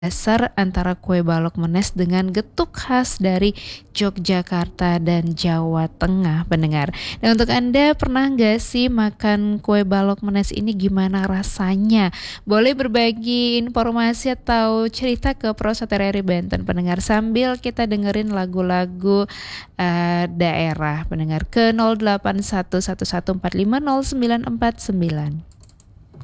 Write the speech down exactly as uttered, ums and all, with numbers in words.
Dasar antara kue balok Menes dengan getuk khas dari Yogyakarta dan Jawa Tengah, pendengar. Nah, untuk Anda pernah nggak sih makan kue balok Menes ini, gimana rasanya? Boleh berbagi informasi atau cerita ke Prosote R R I Banten, pendengar, sambil kita dengerin lagu-lagu eh, daerah, pendengar, ke nol delapan satu satu satu empat lima nol sembilan empat sembilan.